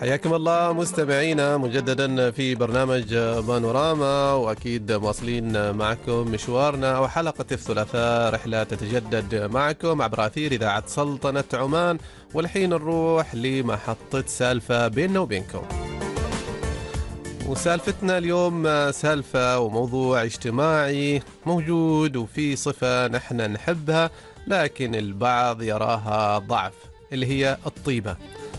حياكم الله مستمعينا مجددا في برنامج بانوراما، وأكيد مواصلين معكم مشوارنا وحلقة الثلاثاء، رحلة تتجدد معكم عبر أثير إذاعة سلطنة عمان. والحين نروح لمحطة سالفة بيننا وبينكم. وسالفتنا اليوم سالفة وموضوع اجتماعي موجود، وفي صفة نحن نحبها لكن البعض يراها ضعف، اللي هي الطيبة.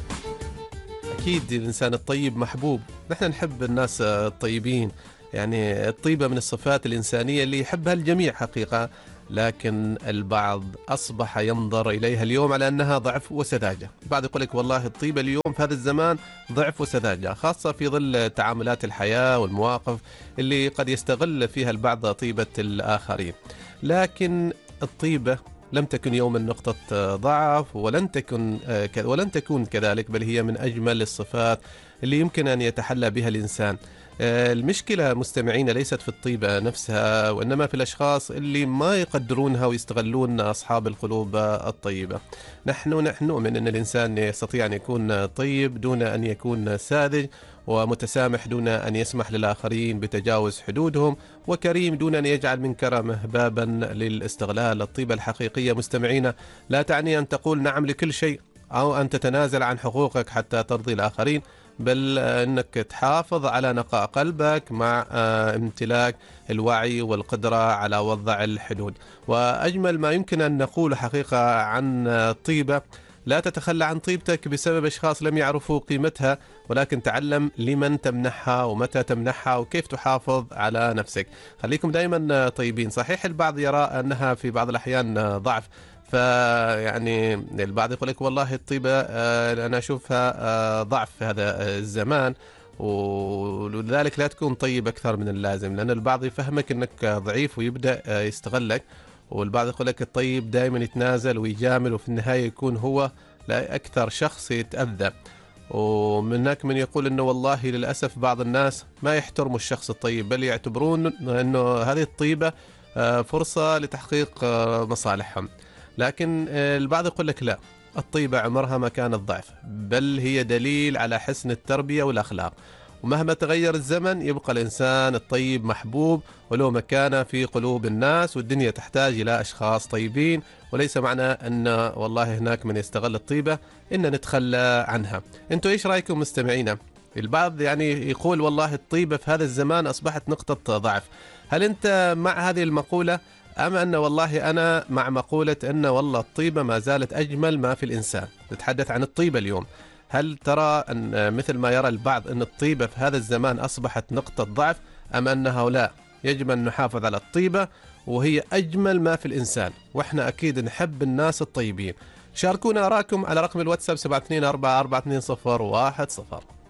أكيد الإنسان الطيب محبوب، نحن نحب الناس الطيبين، يعني الطيبة من الصفات الإنسانية اللي يحبها الجميع حقيقة، لكن البعض أصبح ينظر إليها اليوم على أنها ضعف وسذاجة. البعض يقول لك والله الطيبة اليوم في هذا الزمان ضعف وسذاجة، خاصة في ظل تعاملات الحياة والمواقف اللي قد يستغل فيها البعض طيبة الآخرين. لكن الطيبة لم تكن يوما نقطة ضعف، ولن تكون كذلك، بل هي من أجمل الصفات اللي يمكن أن يتحلى بها الإنسان. المشكلة مستمعين ليست في الطيبة نفسها، وإنما في الأشخاص اللي ما يقدرونها ويستغلون أصحاب القلوب الطيبة. نحن نؤمن أن الإنسان يستطيع أن يكون طيب دون أن يكون ساذج، ومتسامح دون أن يسمح للآخرين بتجاوز حدودهم، وكريم دون أن يجعل من كرمه بابا للاستغلال. الطيبة الحقيقية مستمعين لا تعني أن تقول نعم لكل شيء أو أن تتنازل عن حقوقك حتى ترضي الآخرين، بل أنك تحافظ على نقاء قلبك مع امتلاك الوعي والقدرة على وضع الحدود. وأجمل ما يمكن أن نقول حقيقة عن الطيبة: لا تتخلى عن طيبتك بسبب أشخاص لم يعرفوا قيمتها، ولكن تعلم لمن تمنحها ومتى تمنحها وكيف تحافظ على نفسك. خليكم دائما طيبين. صحيح البعض يرى أنها في بعض الأحيان ضعف، فيعني البعض يقول لك والله الطيبة أنا أشوفها ضعف في هذا الزمان، ولذلك لا تكون طيب أكثر من اللازم، لأن البعض يفهمك أنك ضعيف ويبدأ يستغلك، والبعض يقول لك الطيب دائما يتنازل ويجامل، وفي النهاية يكون هو لا أكثر شخص يتأذى. ومن هناك من يقول أنه والله للأسف بعض الناس ما يحترموا الشخص الطيب، بل يعتبرون أنه هذه الطيبة فرصة لتحقيق مصالحهم. لكن البعض يقول لك لا، الطيبة عمرها ما كانت ضعف، بل هي دليل على حسن التربية والأخلاق. ومهما تغير الزمن يبقى الإنسان الطيب محبوب وله مكانة في قلوب الناس، والدنيا تحتاج إلى أشخاص طيبين، وليس معنى أن والله هناك من يستغل الطيبة إن نتخلى عنها. أنتوا إيش رأيكم مستمعينا؟ البعض يعني يقول والله الطيبة في هذا الزمان أصبحت نقطة ضعف. هل أنت مع هذه المقولة، أم أن والله أنا مع مقولة أن والله الطيبة ما زالت أجمل ما في الإنسان؟ نتحدث عن الطيبة اليوم. هل ترى أن مثل ما يرى البعض أن الطيبة في هذا الزمان أصبحت نقطة ضعف، أم أنها لا، يجب أن نحافظ على الطيبة وهي أجمل ما في الإنسان، وإحنا أكيد نحب الناس الطيبين؟ شاركونا أراكم على رقم الواتساب 72442010.